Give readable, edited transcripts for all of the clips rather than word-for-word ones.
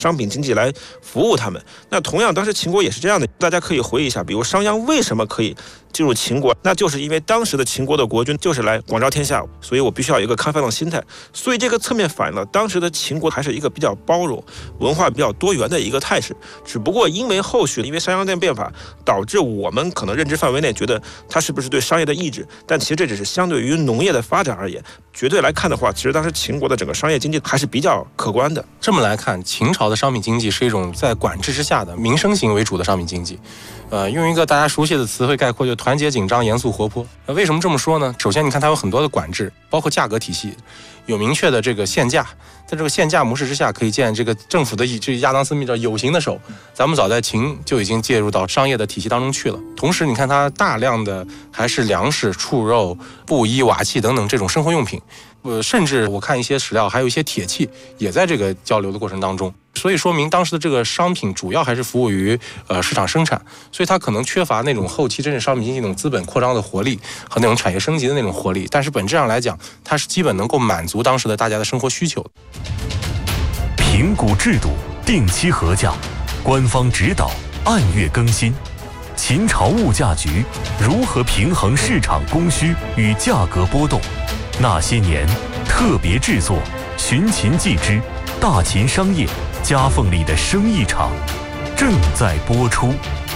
商品经济来服务他们。那同样，当时秦国也是这样的，大家可以回忆一下，比如商鞅为什么可以进入秦国，那就是因为当时的秦国的国君就是来广招天下，所以我必须要有一个开放的心态。所以这个侧面反映了当时的秦国还是一个比较包容、文化比较多元的一个态势。只不过因为后续因为商鞅的变法，导致我们可能认知范围内觉得它是不是对商业的抑制，但其实这只是相对于农业的发展而言。绝对来看的话，其实当时秦国的整个商业经济还是比较可观的。 这么来看，秦朝的商品经济是一种在管制之下的民生型为主的商品经济。用一个大家熟悉的词汇概括，就团结、紧张、严肃、活泼。为什么这么说呢？首先，你看它有很多的管制，包括价格体系，有明确的这个限价。在这个限价模式之下，可以见这个政府的这亚当斯密叫有形的手。咱们早在秦就已经介入到商业的体系当中去了。同时，你看它大量的还是粮食、畜肉、布衣、瓦器等等这种生活用品。甚至我看一些史料，还有一些铁器也在这个交流的过程当中，所以说明当时的这个商品主要还是服务于市场生产，所以它可能缺乏那种后期真正商品经济那种资本扩张的活力和那种产业升级的那种活力，但是本质上来讲，它是基本能够满足当时的大家的生活需求。 评估制度，定期核价，官方指导，按月更新。秦朝物价局如何平衡市场供需与价格波动？那些年特别制作《寻秦记之大秦商业夹缝里的生意场》正在播出。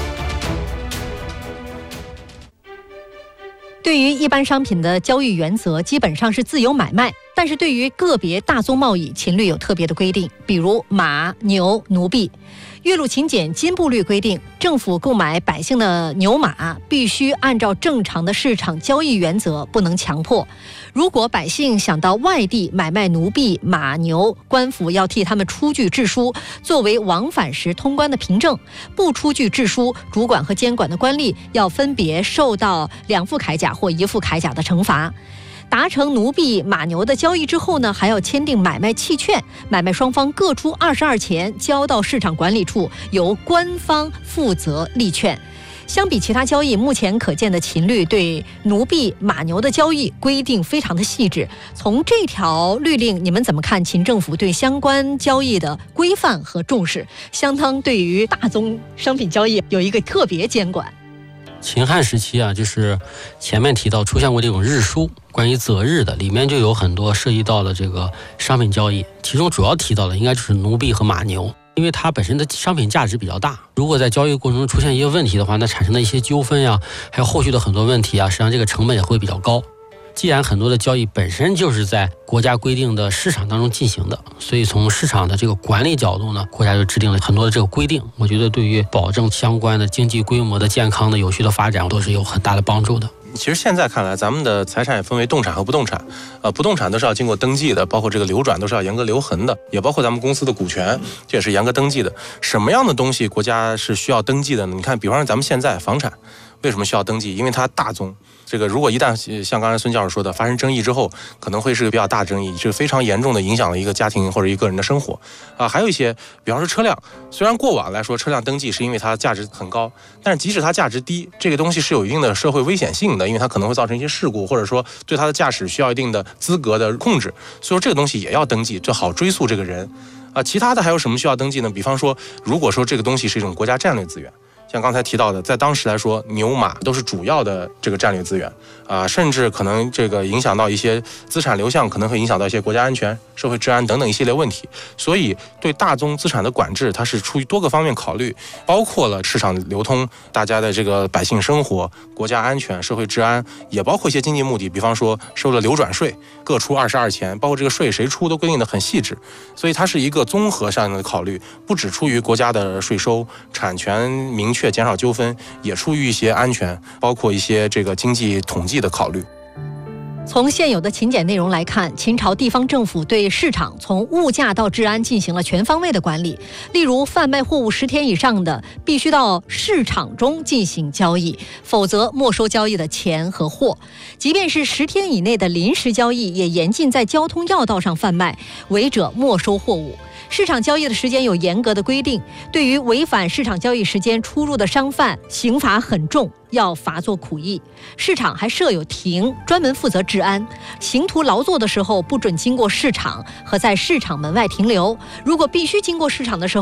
对于一般商品的交易原则基本上是自由买卖，但是对于个别大宗贸易，秦律有特别的规定，比如马、牛、奴婢。岳麓秦简金部律规定，政府购买百姓的牛马必须按照正常的市场交易原则，不能强迫。如果百姓想到外地买卖奴婢、马牛，官府要替他们出具制书，作为往返时通关的凭证。不出具制书，主管和监管的官吏要分别受到2副铠甲或1副铠甲的惩罚。达成奴婢、马牛的交易之后呢，还要签订买卖契券，买卖双方各出22钱，交到市场管理处，由官方负责立券。相比其他交易，目前可见的秦律对奴婢、马牛的交易规定非常的细致。从这条律令，你们怎么看秦政府对相关交易的规范和重视？相当对于大宗商品交易有一个特别监管。 秦汉时期啊，就是前面提到出现过这种日书，关于择日的，里面就有很多涉及到了这个商品交易，其中主要提到的应该就是奴婢和马牛，因为它本身的商品价值比较大，如果在交易过程中出现一些问题的话，那产生的一些纠纷呀，还有后续的很多问题啊，实际上这个成本也会比较高。既然很多的交易本身就是在国家规定的市场当中进行的，所以从市场的这个管理角度呢，国家就制定了很多的这个规定，我觉得对于保证相关的经济规模的健康的有序的发展都是有很大的帮助的。 其实现在看来，咱们的财产也分为动产和不动产，不动产都是要经过登记的，包括这个流转都是要严格留痕的，也包括咱们公司的股权，这也是严格登记的。什么样的东西国家是需要登记的呢？你看，比方说咱们现在房产，为什么需要登记？因为它大宗。这个如果一旦像刚才孙教授说的发生争议之后，可能会是个比较大争议，是非常严重的影响了一个家庭或者一个人的生活还有一些，比方说车辆，虽然过往来说车辆登记是因为它价值很高，但是即使它价值低，这个东西是有一定的社会危险性的，因为它可能会造成一些事故，或者说对它的驾驶需要一定的资格的控制，所以说这个东西也要登记，最好追溯这个人其他的还有什么需要登记呢？比方说，如果说这个东西是一种国家战略资源。像刚才提到的，在当时来说，牛马都是主要的这个战略资源甚至可能这个影响到一些资产流向，可能会影响到一些国家安全、社会治安等等一系列问题。所以对大宗资产的管制，它是出于多个方面考虑，包括了市场流通、大家的这个百姓生活、国家安全、社会治安，也包括一些经济目的，比方说收了流转税，各出22钱，包括这个税谁出都规定的很细致。所以它是一个综合上的考虑，不只出于国家的税收、产权明确、减少纠纷，也出于一些安全，包括一些这个经济统计的考虑。 从现有的秦简内容来看，秦朝地方政府对市场从物价到治安进行了全方位的管理。例如，贩卖货物10天以上的，必须到市场中进行交易，否则没收交易的钱和货。即便是10天以内的临时交易，也严禁在交通要道上贩卖，违者没收货物。市场交易的时间有严格的规定，对于违反市场交易时间出入的商贩，刑罚很重，要罚作苦役。市场还设有亭，专门负责治安。行徒劳作的时候，不准经过市场和在市场门外停留。如果必须经过市场的时候，